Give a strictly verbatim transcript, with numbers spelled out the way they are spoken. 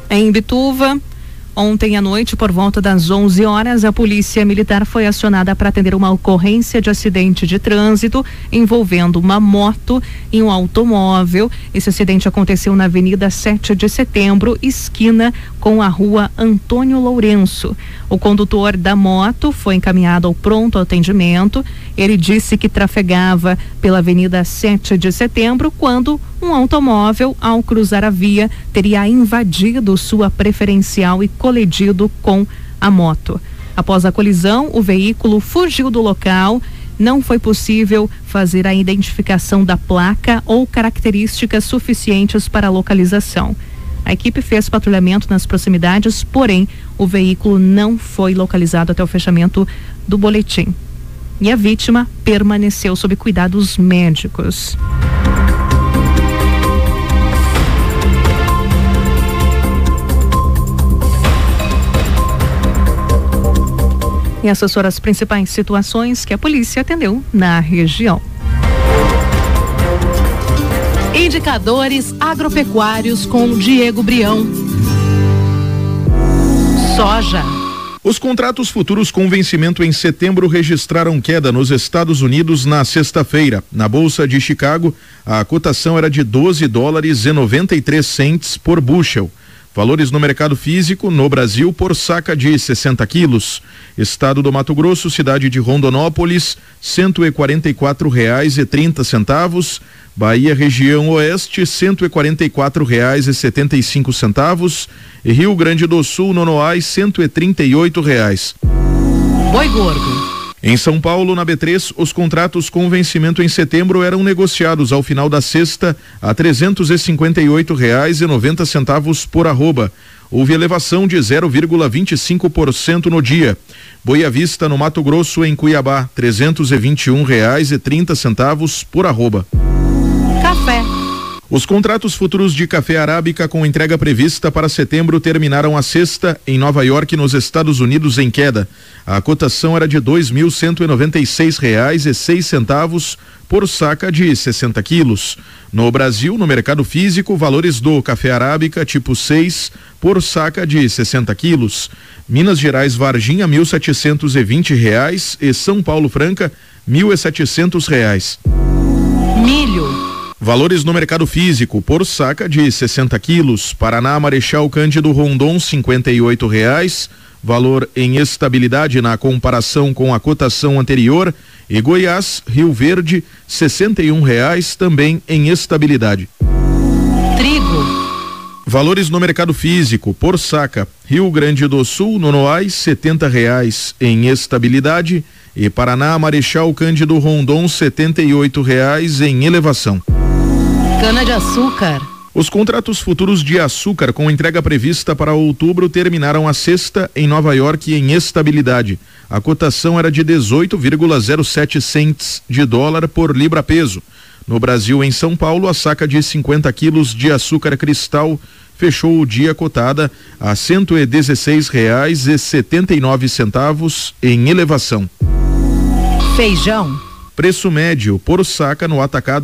Em Imbituva, ontem à noite, por volta das onze horas, a polícia militar foi acionada para atender uma ocorrência de acidente de trânsito envolvendo uma moto e um automóvel. Esse acidente aconteceu na Avenida sete de Setembro, esquina com a Rua Antônio Lourenço. O condutor da moto foi encaminhado ao pronto atendimento. Ele disse que trafegava pela Avenida sete de Setembro quando um automóvel, ao cruzar a via, teria invadido sua preferencial e colidido com a moto. Após a colisão, o veículo fugiu do local. Não foi possível fazer a identificação da placa ou características suficientes para a localização. A equipe fez patrulhamento nas proximidades, porém, o veículo não foi localizado até o fechamento do boletim. E a vítima permaneceu sob cuidados médicos. E essas foram as principais situações que a polícia atendeu na região. Indicadores agropecuários com Diego Brião. Soja. Os contratos futuros com vencimento em setembro registraram queda nos Estados Unidos na sexta-feira. Na Bolsa de Chicago, a cotação era de doze dólares e noventa e três centes por bushel. Valores no mercado físico, no Brasil, por saca de sessenta quilos. Estado do Mato Grosso, cidade de Rondonópolis, cento e quarenta e quatro reais e trinta centavos. Bahia, região oeste, cento e quarenta e quatro reais e setenta e cinco centavos. E Rio Grande do Sul, Nonoai, cento e trinta e oito reais. Boi gordo. Em São Paulo, na B três, os contratos com vencimento em setembro eram negociados ao final da sexta a trezentos e cinquenta e oito reais e noventa centavos por arroba. Houve elevação de zero vírgula vinte e cinco por cento no dia. Boi à vista, no Mato Grosso, em Cuiabá, trezentos e vinte e um reais e trinta centavos por arroba. Café. Os contratos futuros de café arábica com entrega prevista para setembro terminaram a sexta em Nova York, nos Estados Unidos, em queda. A cotação era de dois mil cento e noventa e seis reais e seis centavos por saca de sessenta quilos. No Brasil, no mercado físico, valores do café arábica tipo seis por saca de sessenta quilos. Minas Gerais Varginha, mil setecentos e vinte reais e São Paulo Franca, mil e setecentos reais. Milho. Valores no mercado físico, por saca de sessenta quilos. Paraná, Marechal Cândido Rondon, cinquenta e oito reais. Valor em estabilidade na comparação com a cotação anterior. E Goiás, Rio Verde, sessenta e um reais, também em estabilidade. Trigo. Valores no mercado físico, por saca. Rio Grande do Sul, Nonoai, setenta reais em estabilidade. E Paraná, Marechal Cândido Rondon, setenta e oito reais em elevação. Cana-de-açúcar. Os contratos futuros de açúcar com entrega prevista para outubro terminaram a sexta em Nova York em estabilidade. A cotação era de dezoito vírgula zero sete centes de dólar por libra-peso. No Brasil, em São Paulo, a saca de cinquenta quilos de açúcar cristal fechou o dia cotada a cento e dezesseis reais e setenta e nove centavos em elevação. Feijão. Preço médio por saca no atacado